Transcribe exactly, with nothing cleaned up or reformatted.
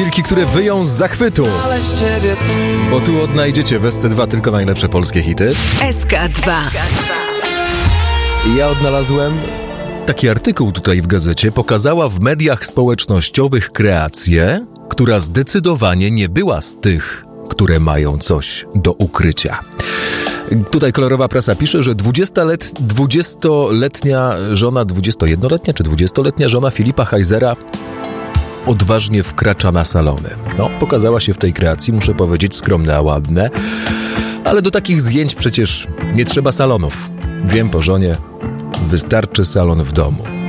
Wilki, które wyją z zachwytu. Bo tu odnajdziecie w S C dwa tylko najlepsze polskie hity. S K dwa. I ja odnalazłem taki artykuł tutaj w gazecie. Pokazała w mediach społecznościowych kreację, która zdecydowanie nie była z tych, które mają coś do ukrycia. Tutaj kolorowa prasa pisze, że dwudziestolet, dwudziestoletnia żona, dwudziestojednoletnia czy dwudziestoletnia żona Filipa Heisera odważnie wkracza na salony. No, pokazała się w tej kreacji, muszę powiedzieć, skromne, a ładne. Ale do takich zdjęć przecież nie trzeba salonów. Wiem po żonie, wystarczy salon w domu.